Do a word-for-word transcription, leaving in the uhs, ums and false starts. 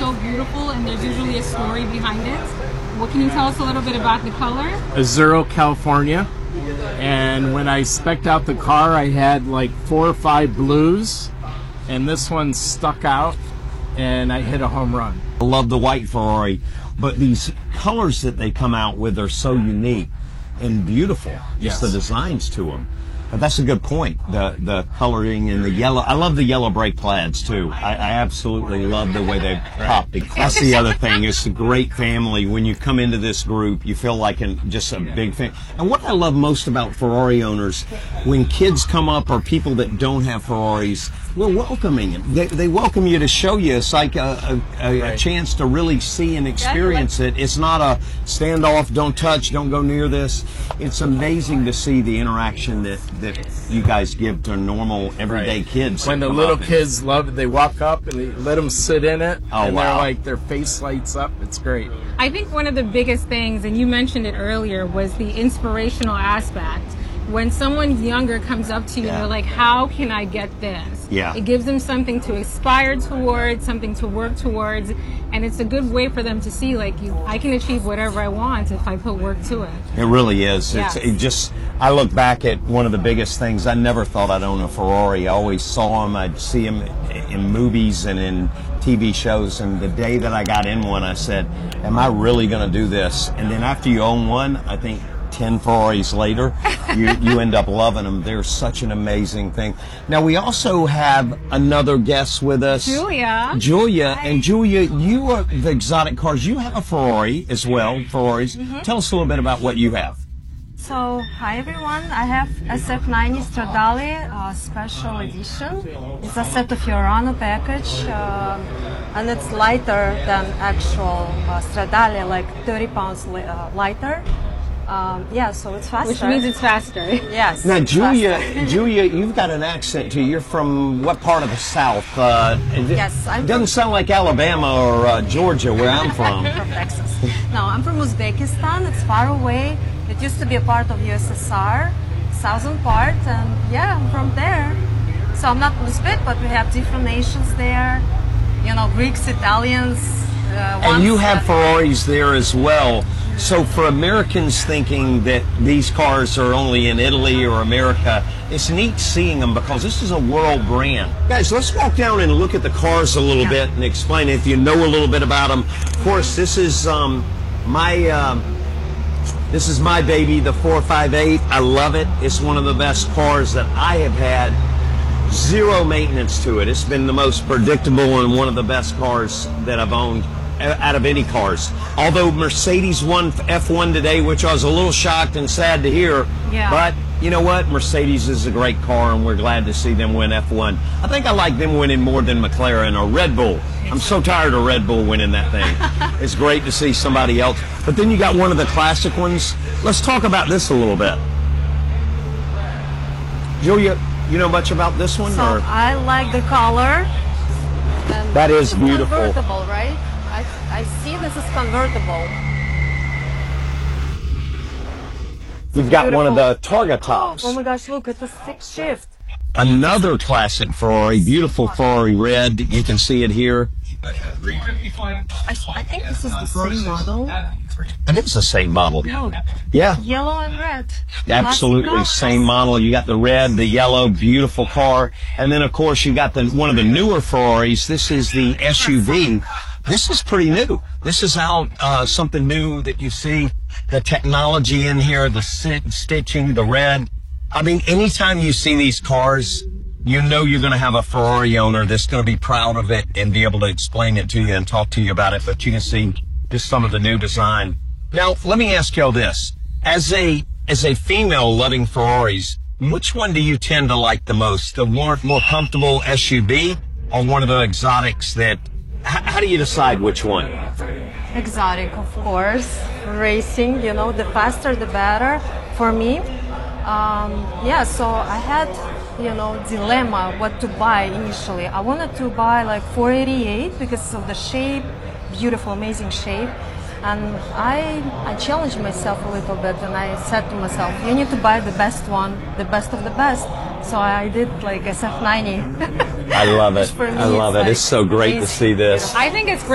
so beautiful, and there's usually a story behind it. What can you tell us a little bit about the color? Azuro, California. And when I spec'd out the car, I had like four or five blues, and this one stuck out, and I hit a home run. I love the white Ferrari, but these colors that they come out with are so unique and beautiful. Yes. Just the designs to them. But that's a good point. The the coloring and the yellow. I love the yellow brake plaids too. I, I absolutely love the way they pop. That's the other thing. It's a great family. When you come into this group, you feel like an, just a big fan. And what I love most about Ferrari owners, when kids come up or people that don't have Ferraris, we're welcoming them. They, they welcome you to show you. It's like a, a, a, a chance to really see and experience it. It's not a stand off, don't touch, don't go near this. It's amazing to see the interaction that, that you guys give to normal, everyday Right. kids. When the little kids love it, they walk up and they let them sit in it, Oh, and wow. they're like, their face lights up. It's great. I think one of the biggest things, and you mentioned it earlier, was the inspirational aspect. When someone younger comes up to you Yeah. and they're like, how can I get this? Yeah. It gives them something to aspire towards, something to work towards, and it's a good way for them to see, like, you, I can achieve whatever I want if I put work to it. It really is. Yes. It's it just. I look back at one of the biggest things. I never thought I'd own a Ferrari. I always saw them. I'd see them in movies and in T V shows. And the day that I got in one, I said, "Am I really going to do this?" And then after you own one, I think ten Ferraris later, you you end up loving them. They're such an amazing thing. Now we also have another guest with us, Julia. Julia, and Julia, you are the exotic cars. You have a Ferrari as well, Ferraris. Mm-hmm. Tell us a little bit about what you have. So, hi everyone, I have S F ninety Stradale uh, Special Edition. It's a set of Fiorano package, uh, and it's lighter than actual uh, Stradale, like thirty pounds li uh, lighter. Um, yeah, so it's faster. Which means it's faster. Yes. Now, it's Julia, faster. Julia, you've got an accent too. You're from what part of the South? Uh, it Yes, I'm doesn't from- sound like Alabama or uh, Georgia, where I'm from. From Texas. No, I'm from Uzbekistan. It's far away. It used to be a part of U S S R, southern part, and yeah, I'm from there. So I'm not Uzbek, but we have different nations there. You know, Greeks, Italians. Uh, And you ones have that- Ferraris there as well. So for Americans thinking that these cars are only in Italy or America, it's neat seeing them because this is a world brand. Guys, let's walk down and look at the cars a little bit and explain if you know a little bit about them. Of course, this is um, my um, this is my baby, the four five eight. I love it. It's one of the best cars that I have had. Zero maintenance to it. It's been the most predictable and one of the best cars that I've owned out of any cars. Although Mercedes won F one today, which I was a little shocked and sad to hear. Yeah. But you know what? Mercedes is a great car, and we're glad to see them win F one. I think I like them winning more than McLaren or Red Bull. I'm so tired of Red Bull winning that thing. It's great to see somebody else. But then you got one of the classic ones. Let's talk about this a little bit. Julia, you know much about this one? So or? I like the color. And That is it's beautiful. Convertible, right? I, I see this is convertible. We've got one of the Targa Oh, tops. oh my gosh, look, it's a six shift. Another classic Ferrari, beautiful Ferrari red. You can see it here. I, I think this is the same model. And it's the same model. No, Yeah, yellow and red. absolutely Classic same model. You got the red, the yellow, beautiful car. And then, of course, you got the one of the newer Ferraris. This is the S U V. This is pretty new. This is out, uh, something new that you see. The technology in here, the sit- stitching, the red. I mean, anytime you see these cars, you know you're going to have a Ferrari owner that's going to be proud of it and be able to explain it to you and talk to you about it. But you can see just some of the new design. Now, let me ask y'all this. As a, as a female loving Ferraris, which one do you tend to like the most? The more, more comfortable S U V or one of the exotics that, h- how do you decide which one? Exotic, of course. Racing, you know, the faster the better for me. Um, yeah, so I had, you know, dilemma what to buy initially. I wanted to buy like four eighty-eight because of the shape, beautiful, amazing shape. And I, I challenged myself a little bit and I said to myself, you need to buy the best one, the best of the best. So I did like S F ninety. I love it. For me, I love it's it. It's like so great to amazing. see this. I think it's great.